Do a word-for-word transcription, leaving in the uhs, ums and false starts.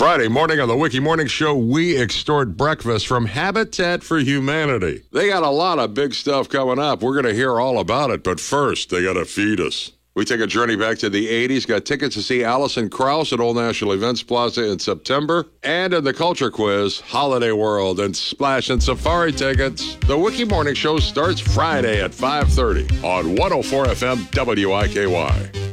Friday morning on the Wiki Morning Show, we extort breakfast from Habitat for Humanity. They got a lot of big stuff coming up. We're going to hear all about it, but first, they got to feed us. We take a journey back to the eighties, got tickets to see Alison Krauss at Old National Events Plaza in September, and in the Culture Quiz, Holiday World and Splash and Safari tickets. The Wiki Morning Show starts Friday at five thirty on one oh four F M W I K Y.